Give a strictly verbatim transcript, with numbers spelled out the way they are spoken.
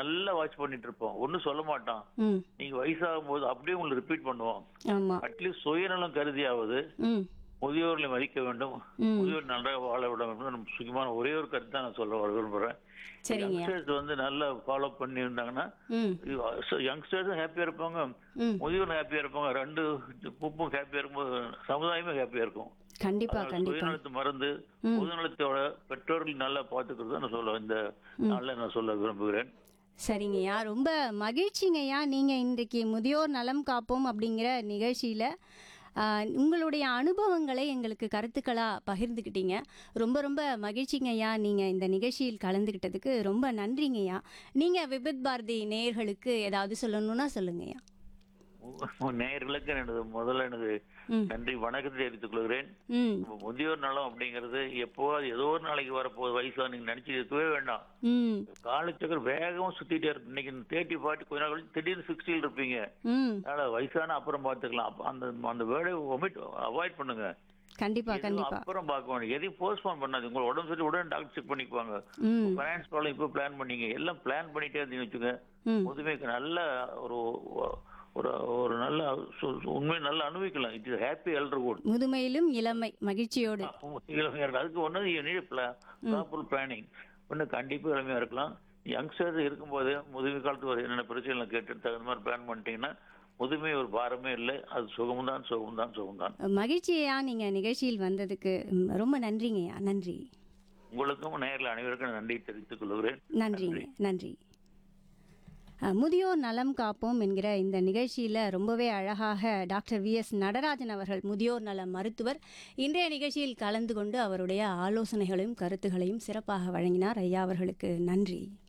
நல்லா வாட்ச் பண்ணிட்டு இருப்போம், ஒன்னும் சொல்ல மாட்டான். ம் நீங்க வயசாகும் போது அப்படியே உங்களுக்கு ரிப்பீட் பண்ணுவோம். ஆமா அட்லீஸ்ட் சுயநலம் கருதியாவது ம் முதியோர்களை மதிக்க வேண்டும், ம் முதியோர் நன்றாக வாழ விட வேண்டும். நம்ம முக்கியமான ஒரே ஒரு கருத்து தான் நான் சொல்ல விரும்புறேன். சரிங்கய்யா யங்ஸ்டர்ஸ் வந்து நல்லா ஃபாலோ பண்ணி இருந்தாங்கன்னா ம் யங்ஸ்டர்ஸும் ஹாப்பியா இருப்பாங்க, ம் முதியோர் ஹாப்பியா இருப்பாங்க. ரெண்டு குப்பும் ஹாப்பியா இருக்கும்போது சமுதாயமே ஹாப்பியா இருக்கும். கண்டிப்பா அதனால கண்டிப்பா சுயநலத்தை மறந்து ம் பொதுநலத்தோட பெற்றோர்கள் நல்லா பார்த்துக்கிறது நான் சொல்ல இந்த ம் நாளில் நான் சொல்ல விரும்புகிறேன். சரிங்கய்யா, ரொம்ப மகிழ்ச்சிங்கய்யா. நீங்கள் இன்றைக்கு முதியோர் நலம் காப்போம் அப்படிங்கிற நிகழ்ச்சியில் உங்களுடைய அனுபவங்களை எங்களுக்கு கருத்துக்களாக பகிர்ந்துக்கிட்டீங்க. ரொம்ப ரொம்ப மகிழ்ச்சிங்கய்யா. நீங்கள் இந்த நிகழ்ச்சியில் கலந்துக்கிட்டதுக்கு ரொம்ப நன்றிங்கய்யா. நீங்கள் விபித் பாரதி நேயர்களுக்கு ஏதாவது சொல்லணும்னா சொல்லுங்கய்யா. நேயர்களுக்கு எனது முதல்ல எனது ம் நன்றி வணக்கத்தை தெரிவித்துக் கொள்கிறேன். ம் நம்ம முதியோர் நலம் அப்படிங்கிறது எப்போ அது ஏதோ ஒரு நாளைக்கு வரப்போகுது, வயசா நீங்க நினைச்சு இருக்கவே வேண்டாம். ம் காலச்சக்கரம் வேகமா சுத்திட்டே இருக்கு. இன்னைக்கு தேர்ட்டி ஃபார்ட்டி கொஞ்ச நாள் கழிச்சு திடீர்னு சிக்ஸ்டியில் இருப்பீங்க. ம் அதனால வயசான அப்புறம் பார்த்துக்கலாம். அப்ப அந்த அந்த வேர்டை ஒமிட் அவாய்ட் பண்ணுங்க. கண்டிப்பா எதுவும் கண்டிப்பா அப்புறம் பார்க்க வேண்டிய எதையும் போஸ்ட்போன் பண்ணாது. உங்க உடம்பு சரி உடனே டாக்டர் செக் பண்ணிக்குவாங்க. ம் ஃபைனான்ஸ் ப்ராப்ளம் இப்போ பிளான் பண்ணீங்க, எல்லாம் பிளான் பண்ணிட்டே இருந்தீங்கன்னு வச்சுங்க. ம் முதுமைக்கு நல்ல ஒரு ஒரு ஒரு நல்ல சு- சு- உண்மையை நல்லா அனுபவிக்கலாம். It is happy எல்டர்ஹுட். முதுமையிலும் இளமை மகிழ்ச்சியோடு. அதுக்கு ஒன்று ப்ராப்பர் பிளானிங் ஒன்று கண்டிப்பாக இளமையாக இருக்கலாம். யங்ஸ்டர்ஸ் இருக்கும்போது முதுமை காலத்து ஒரு என்னென்ன பிரச்சனை கேட்டு தகுந்த மாதிரி பிளான் பண்ணிட்டீங்கன்னா முதுமை ஒரு பாரமே இல்லை. அது சுகம்தான் சுகம்தான் சுகம்தான். மகிழ்ச்சியா நீங்கள் நிகழ்ச்சியில் வந்ததுக்கு ம், ரொம்ப நன்றிங்கய்யா. நன்றி. உங்களுக்கும் நேரில் அனைவருக்கும் நன்றி தெரிவித்துக் கொள்கிறேன். நன்றிங்க நன்றி. அ, முதியோர் நலம் காப்போம் என்கிற இந்த நிகழ்ச்சியில் ரொம்பவே அழகாக டாக்டர் வி எஸ் நடராஜன் அவர்கள், முதியோர் நல மருத்துவர், இன்றைய நிகழ்ச்சியில் கலந்து கொண்டு அவருடைய ஆலோசனைகளையும் கருத்துகளையும் சிறப்பாக வழங்கினார். ஐயா அவர்களுக்கு நன்றி.